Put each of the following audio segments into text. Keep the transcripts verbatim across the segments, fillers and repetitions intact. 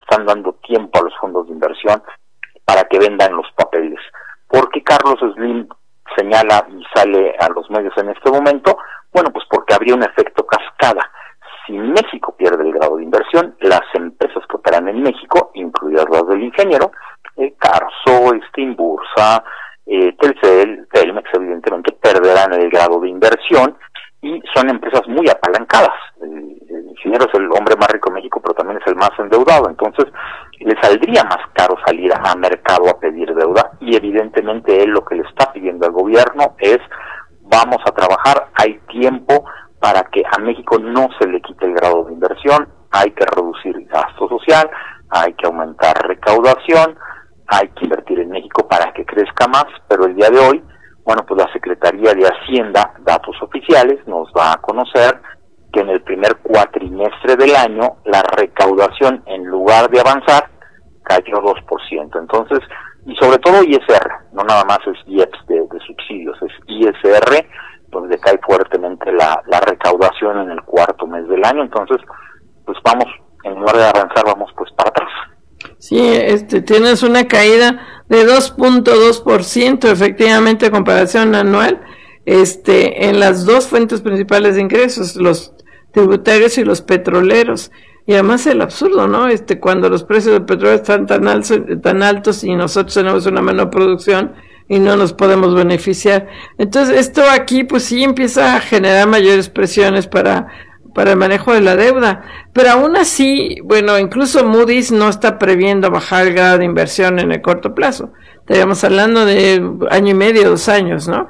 están dando tiempo a los fondos de inversión para que vendan los papeles. ¿Por qué Carlos Slim señala y sale a los medios en este momento? Bueno, pues porque habría un efecto cascada. Si México pierde el grado de inversión, las empresas que operan en México, incluidas las del ingeniero, eh, Carso, Inbursa, eh, Telcel, Telmex, evidentemente perderán el grado de inversión y son empresas muy apalancadas. El, el ingeniero es el hombre más rico de México, pero también es el más endeudado, entonces le saldría más caro salir a, a mercado a pedir deuda y evidentemente él lo que le está pidiendo al gobierno es vamos a trabajar, hay tiempo para que a México no se le quite el grado de inversión, hay que reducir el gasto social, hay que aumentar recaudación, hay que invertir en México para que crezca más, pero el día de hoy, bueno, pues la Secretaría de Hacienda, datos oficiales, nos va a conocer que en el primer cuatrimestre del año la recaudación, en lugar de avanzar, cayó dos por ciento. Entonces, y sobre todo I S R, no nada más es I E P S de, de subsidios, es I S R, donde cae fuertemente la, la recaudación en el cuarto mes del año. Entonces, pues vamos, en lugar de avanzar, vamos pues para atrás. Sí, este, tienes una caída de dos punto dos por ciento efectivamente a comparación anual, este, en las dos fuentes principales de ingresos, los tributarios y los petroleros. Y además el absurdo, ¿no? Este, cuando los precios del petróleo están tan altos, tan altos y nosotros tenemos una menor producción y no nos podemos beneficiar. Entonces, esto aquí pues sí empieza a generar mayores presiones para para el manejo de la deuda, pero aún así, bueno, incluso Moody's no está previendo bajar el grado de inversión en el corto plazo. Estaríamos hablando de año y medio, dos años, ¿no?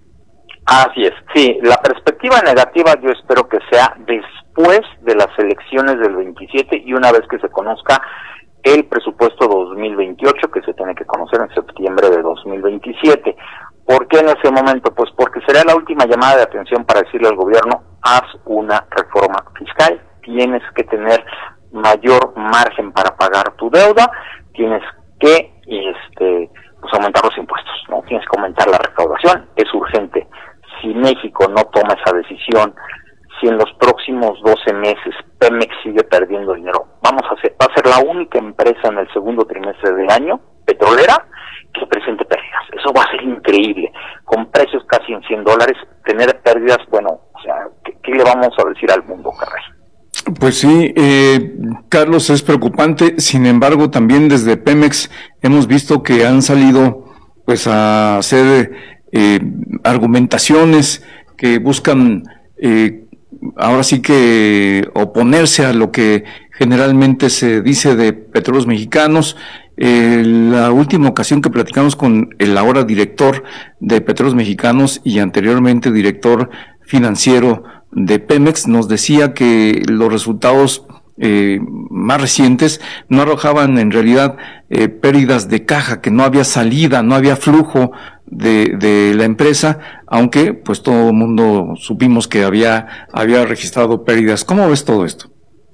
Así es, sí, la perspectiva negativa yo espero que sea después de las elecciones del veintisiete y una vez que se conozca el presupuesto dos mil veintiocho, que se tiene que conocer en septiembre de dos mil veintisiete. ¿Por qué en ese momento? Pues porque será la última llamada de atención para decirle al gobierno, haz una reforma fiscal, tienes que tener mayor margen para pagar tu deuda, tienes que este pues aumentar los impuestos, no tienes que aumentar la recaudación, es urgente. Si México no toma esa decisión, si en los próximos doce meses Pemex sigue perdiendo dinero, vamos a ser, va a ser la única empresa en el segundo trimestre del año, petrolera, que presente pérdidas. Eso va a ser increíble. Con precios casi en cien dólares, tener pérdidas, bueno, o sea, ¿qué, qué le vamos a decir al mundo, Carrey? Pues sí, eh, Carlos, es preocupante. Sin embargo, también desde Pemex hemos visto que han salido pues a hacer eh, argumentaciones que buscan eh, ahora sí que oponerse a lo que generalmente se dice de Petróleos Mexicanos. Eh, la última ocasión que platicamos con el ahora director de Petróleos Mexicanos y anteriormente director financiero de Pemex nos decía que los resultados eh, más recientes no arrojaban en realidad eh, pérdidas de caja, que no había salida, no había flujo de, de la empresa, aunque pues todo el mundo supimos que había, había registrado pérdidas. ¿Cómo ves todo esto?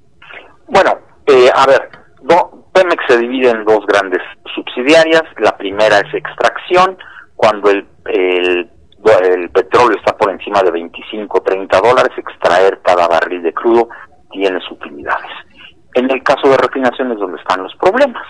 Bueno, eh, a ver, no, Pemex se divide en dos grandes subsidiarias. La primera es extracción, cuando el, el, el petróleo está por encima de veinticinco, treinta dólares, extraer cada barril de crudo tiene sus utilidades. En el caso de refinación es donde están los problemas.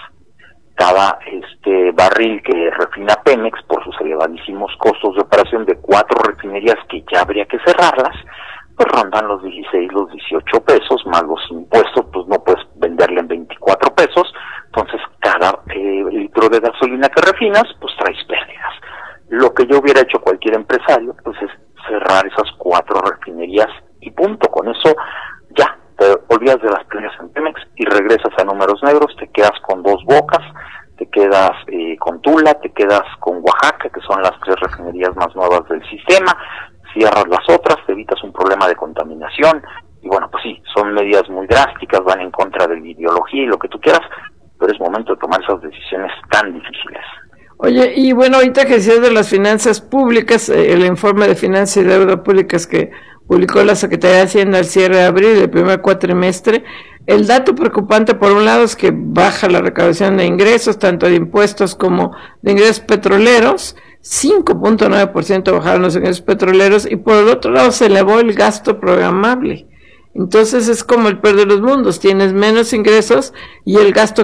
Cada este barril que refina Pemex, por sus elevadísimos costos de operación de cuatro refinerías que ya habría que cerrarlas, pues rondan los dieciséis, los dieciocho pesos, más los impuestos, pues no puedes venderle en veinticuatro pesos, entonces cada eh, litro de gasolina que refinas, pues traes pérdidas. Lo que yo hubiera hecho cualquier empresario, pues es cerrar esas cuatro refinerías y punto. Con eso ya te olvidas de las pérdidas en Pemex y regresas a números negros, te quedas con Dos Bocas, te quedas eh, con Tula, te quedas con Oaxaca, que son las tres refinerías más nuevas del sistema, cierras las otras, te evitas un problema de contaminación, y bueno, pues sí, son medidas muy drásticas, van en contra de la ideología y lo que tú quieras, pero es momento de tomar esas decisiones tan difíciles. Oye, y bueno, ahorita que decías de las finanzas públicas, eh, el informe de finanzas y deuda públicas que publicó la Secretaría de Hacienda al cierre de abril, el primer cuatrimestre, el dato preocupante por un lado es que baja la recaudación de ingresos, tanto de impuestos como de ingresos petroleros, cinco punto nueve por ciento bajaron los ingresos petroleros, y por el otro lado se elevó el gasto programable. Entonces es como el peor de los mundos, tienes menos ingresos y el gasto